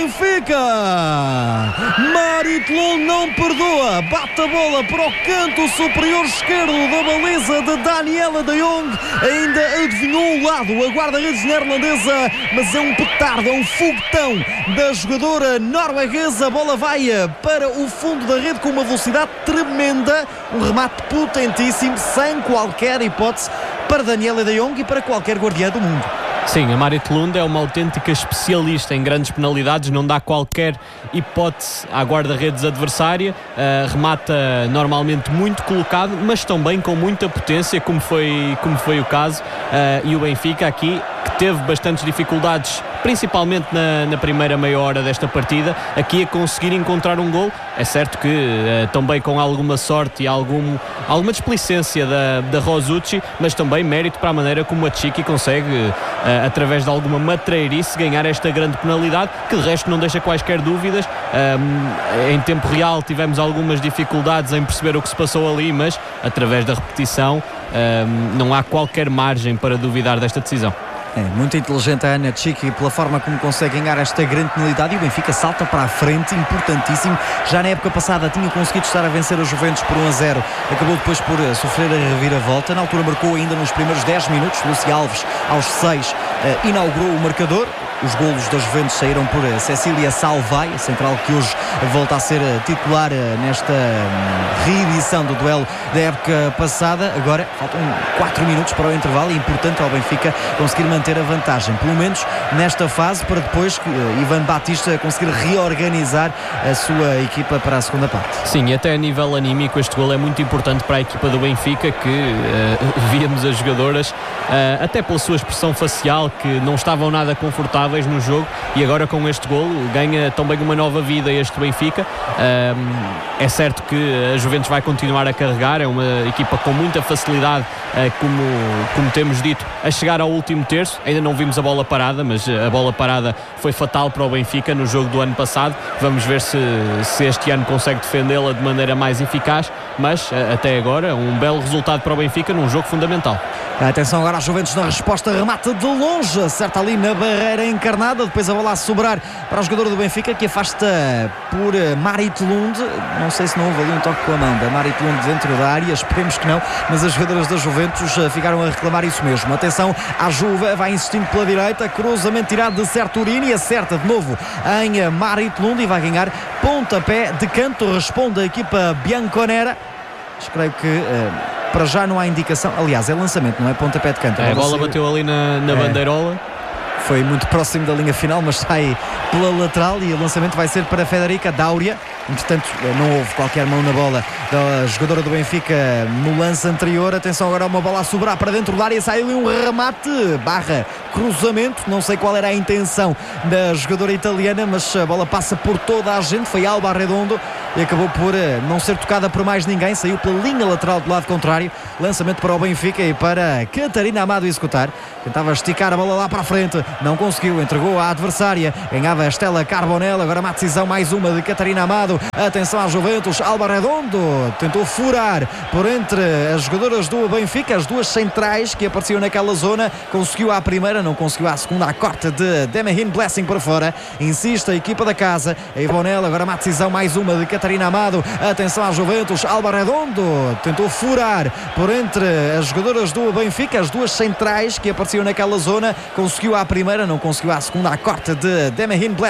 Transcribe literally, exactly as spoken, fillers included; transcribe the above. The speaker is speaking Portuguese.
Benfica. Marit Lund não perdoa, bate a bola para o canto superior esquerdo da baliza de Daniela de Jong, ainda adivinhou o lado a guarda-redes neerlandesa, mas é um petardo, é um foguetão da jogadora norueguesa. A bola vai para o fundo da rede com uma velocidade tremenda, um remate potentíssimo, sem qualquer hipótese para Daniela de Jong e para qualquer guardiã do mundo. Sim, a Marit Lund é uma autêntica especialista em grandes penalidades, não dá qualquer hipótese à guarda-redes adversária, uh, remata normalmente muito colocado, mas também com muita potência, como foi, como foi o caso, uh, e o Benfica aqui, que teve bastantes dificuldades, principalmente na, na primeira meia hora desta partida, aqui a conseguir encontrar um gol. É certo que uh, também com alguma sorte e algum, alguma displicência da, da Rosucci, mas também mérito para a maneira como a Txiki consegue, uh, através de alguma matreirice, ganhar esta grande penalidade, que de resto não deixa quaisquer dúvidas. Um, em tempo real tivemos algumas dificuldades em perceber o que se passou ali, mas através da repetição um, não há qualquer margem para duvidar desta decisão. É muito inteligente a Ana Txiki pela forma como consegue ganhar esta grande penalidade, e o Benfica salta para a frente, importantíssimo. Já na época passada tinha conseguido estar a vencer a Juventus por um a zero, acabou depois por sofrer a reviravolta. Na altura marcou ainda nos primeiros dez minutos. Lúcia Alves, aos seis, uh, inaugurou o marcador. Os golos da Juventus saíram por Cecília Salvai, a central que hoje volta a ser titular nesta reedição do duelo da época passada. Agora faltam quatro minutos para o intervalo, e é importante ao Benfica conseguir manter a vantagem, pelo menos nesta fase, para depois Ivan Batista conseguir reorganizar a sua equipa para a segunda parte. Sim, e até a nível anímico este golo é muito importante para a equipa do Benfica, que uh, víamos as jogadoras, uh, até pela sua expressão facial, que não estavam nada confortáveis no jogo, e agora com este golo ganha também uma nova vida este Benfica. Um, é certo que a Juventus vai continuar a carregar, é uma equipa com muita facilidade, uh, como, como temos dito, a chegar ao último terço. Ainda não vimos a bola parada, mas a bola parada foi fatal para o Benfica no jogo do ano passado. Vamos ver se, se este ano consegue defendê-la de maneira mais eficaz, mas uh, até agora um belo resultado para o Benfica num jogo fundamental. Atenção agora a Juventus na resposta, remate de longe, acerta ali na barreira encarnada, depois a bola a sobrar para o jogador do Benfica, que afasta por Marit Lund. Não sei se não houve ali um toque com a mão da Marit Lund dentro da área, esperemos que não, mas as jogadoras da Juventus ficaram a reclamar isso mesmo. Atenção à Juve, vai insistindo pela direita, cruzamento tirado de Serturini, acerta de novo em Marit Lund e vai ganhar pontapé de canto. Responde a equipa bianconera. Creio que uh, para já não há indicação. Aliás, é lançamento, não é pontapé de canto. É, a bola bateu ali na, na é. bandeirola. Foi muito próximo da linha final, mas sai pela lateral, e o lançamento vai ser para Federica Dáurea. Entretanto, não houve qualquer mão na bola da jogadora do Benfica no lance anterior. Atenção agora, uma bola a sobrar para dentro da área, sai ali um remate barra cruzamento. Não sei qual era a intenção da jogadora italiana, mas a bola passa por toda a gente. Foi Alba Redondo e acabou por não ser tocada por mais ninguém. Saiu pela linha lateral do lado contrário. Lançamento para o Benfica e para Catarina Amado executar. Tentava esticar a bola lá para a frente, não conseguiu, entregou à adversária. Ganhava a Estela Carbonell. Agora uma decisão, mais uma de Catarina Amado. Atenção à Juventus, Alba Redondo tentou furar por entre as jogadoras do Benfica, as duas centrais que apareciam naquela zona. Conseguiu à primeira, não conseguiu à segunda. A corte de Demahin Blessing por fora. Insiste a equipa da casa, a Ivonella. Agora uma decisão, mais uma de Catarina Amado. Atenção à Juventus, Alba Redondo tentou furar por entre as jogadoras do Benfica, as duas centrais que apareciam naquela zona. Conseguiu à primeira, não conseguiu à segunda. A corte de Demahin Blessing.